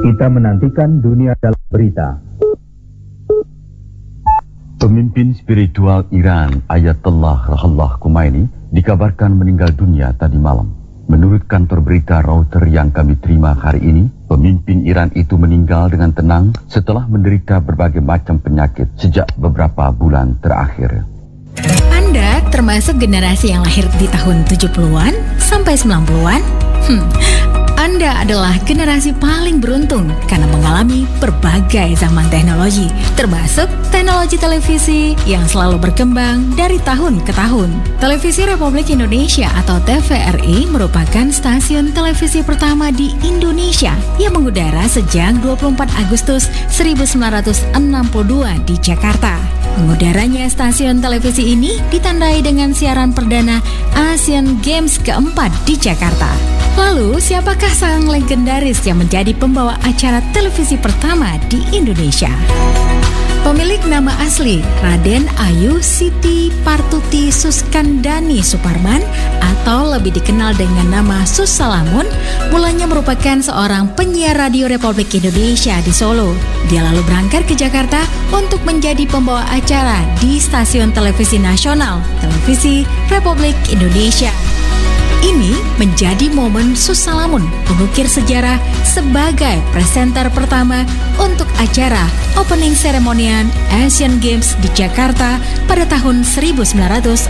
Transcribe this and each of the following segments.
Kita menantikan dunia dalam berita. Pemimpin spiritual Iran, Ayatollah Ruhollah Khomeini, dikabarkan meninggal dunia tadi malam. Menurut kantor berita Reuters yang kami terima hari ini, pemimpin Iran itu meninggal dengan tenang setelah menderita berbagai macam penyakit sejak beberapa bulan terakhir. Anda termasuk generasi yang lahir di tahun 70-an sampai 90-an? Anda adalah generasi paling beruntung karena mengalami berbagai zaman teknologi, termasuk teknologi televisi yang selalu berkembang dari tahun ke tahun. Televisi Republik Indonesia atau TVRI merupakan stasiun televisi pertama di Indonesia yang mengudara sejak 24 Agustus 1962 di Jakarta. Mengudaranya stasiun televisi ini ditandai dengan siaran perdana Asian Games keempat di Jakarta. Lalu, siapakah sang legendaris yang menjadi pembawa acara televisi pertama di Indonesia? Pemilik nama asli Raden Ayu Siti Partuti Suskandani Suparman atau lebih dikenal dengan nama Sus Salamun, mulanya merupakan seorang penyiar radio Republik Indonesia di Solo. Dia lalu berangkat ke Jakarta untuk menjadi pembawa acara di stasiun televisi nasional, Televisi Republik Indonesia. Ini menjadi momen Sus Salamun mengukir sejarah sebagai presenter pertama untuk acara opening seremonian Asian Games di Jakarta pada tahun 1962.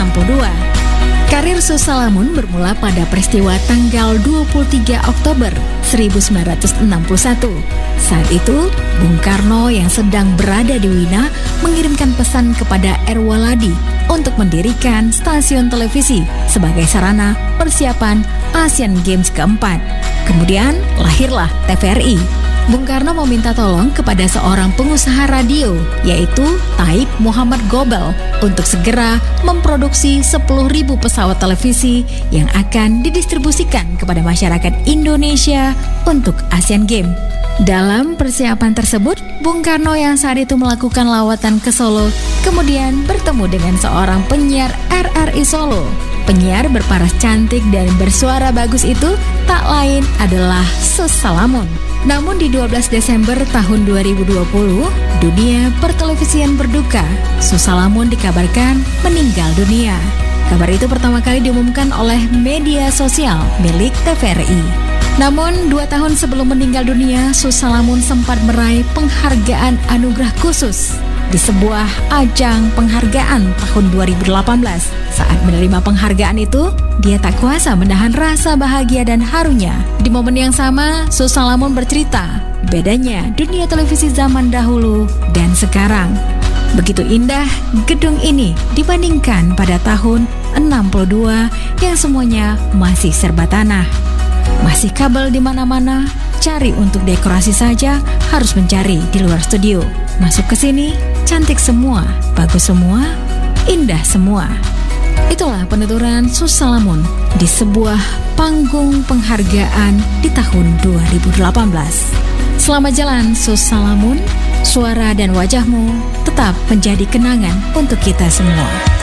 Karir Sus Salamun bermula pada peristiwa tanggal 23 Oktober 1961. Saat itu, Bung Karno yang sedang berada di Wina mengirimkan pesan kepada Erwaladi untuk mendirikan stasiun televisi sebagai sarana persiapan Asian Games keempat. Kemudian lahirlah TVRI. Bung Karno meminta tolong kepada seorang pengusaha radio, yaitu Taib Muhammad Gobel, untuk segera memproduksi 10.000 pesawat televisi yang akan didistribusikan kepada masyarakat Indonesia untuk Asian Games. Dalam persiapan tersebut, Bung Karno yang saat itu melakukan lawatan ke Solo, kemudian bertemu dengan seorang penyiar RRI Solo. Penyiar berparas cantik dan bersuara bagus itu tak lain adalah Sus Salamun. Namun di 12 Desember tahun 2020, dunia pertelevisian berduka. Sus Salamun dikabarkan meninggal dunia. Kabar itu pertama kali diumumkan oleh media sosial milik TVRI. Namun 2 tahun sebelum meninggal dunia, Sus Salamun sempat meraih penghargaan anugerah khusus di sebuah ajang penghargaan tahun 2018. Saat menerima penghargaan itu, dia tak kuasa menahan rasa bahagia dan harunya. Di momen yang sama, Sus Salamun bercerita bedanya dunia televisi zaman dahulu dan sekarang. Begitu indah gedung ini dibandingkan pada tahun 62 yang semuanya masih serba tanah. Masih kabel di mana-mana, cari untuk dekorasi saja harus mencari di luar studio. Masuk ke sini, cantik semua, bagus semua, indah semua. Itulah penuturan Sus Salamun di sebuah panggung penghargaan di tahun 2018. Selamat jalan Sus Salamun, suara dan wajahmu tetap menjadi kenangan untuk kita semua.